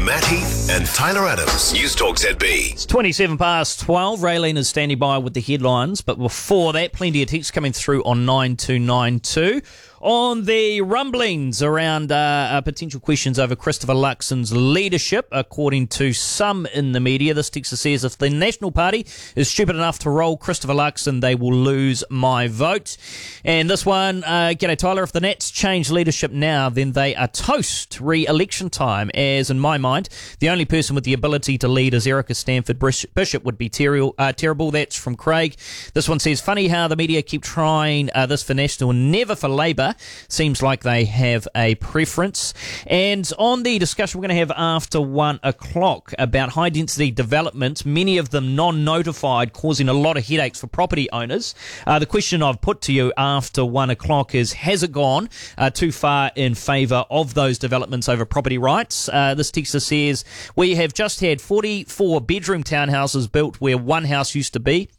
Matt Heath and Tyler Adams. News Talk ZB. It's 27 past 12. Raylene is standing by with the headlines. But before that, plenty of texts coming through on 9292. On the rumblings around potential questions over Christopher Luxon's leadership, according to some in the media, this texter says, if the National Party is stupid enough to roll Christopher Luxon, they will lose my vote. And this one, g'day Tyler, if the Nats change leadership now, then they are toast re-election time, as in my mind, the only person with the ability to lead as Erica Stanford Bishop would be terrible. That's from Craig. This one says, funny how the media keep trying this for National and never for Labour. Seems like they have a preference. And on the discussion we're going to have after 1 o'clock about high-density development, many of them non-notified, causing a lot of headaches for property owners. The question I've put to you after 1 o'clock is, has it gone too far in favour of those developments over property rights? This texter says, we have just had 44 bedroom townhouses built where one house used to be.